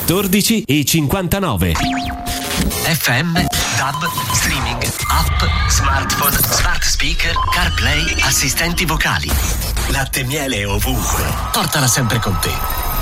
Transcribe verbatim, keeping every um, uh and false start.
quattordici e cinquantanove. F M, D A B, streaming, app, smartphone, smart speaker, CarPlay, assistenti vocali. Latte e miele ovunque. Portala sempre con te.